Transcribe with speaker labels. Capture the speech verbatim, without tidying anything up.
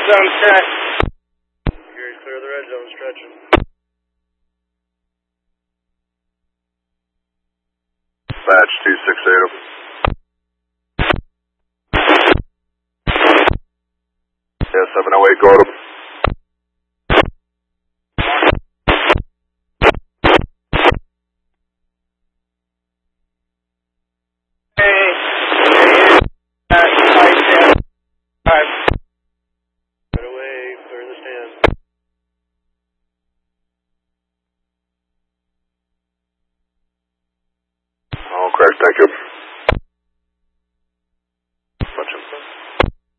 Speaker 1: zone set.
Speaker 2: Gary's clear of the red zone, stretching.
Speaker 3: Batch two six eight. Yeah, seven oh eight, go to